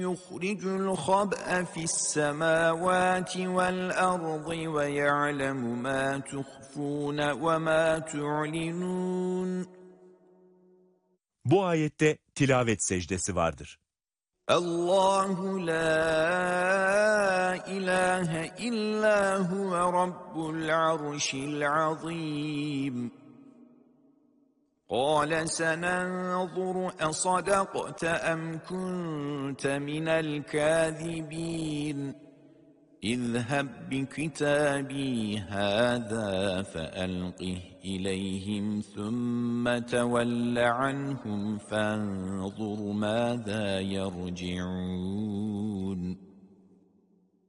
يخرج الخبأ في السماوات والأرض ويعلم ما تخفون وما تعلنون. Bu ayette tilavet secdesi vardır. Allahu la ilahe illa huve rabbul arşil azim. قال سننظر أصدقت أم كنت من الكاذبين اذهب بكتابي هذا فألقه إليهم ثم تول عنهم فانظر ماذا يرجعون.